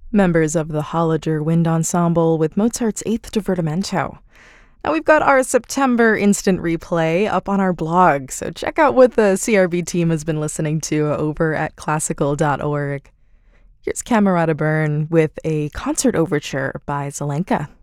members of the Holliger Wind Ensemble with Mozart's Eighth Divertimento. Now we've got our September instant replay up on our blog, so check out what the CRB team has been listening to over at classical.org. Here's Camerata Byrne with a concert overture by Zelenka.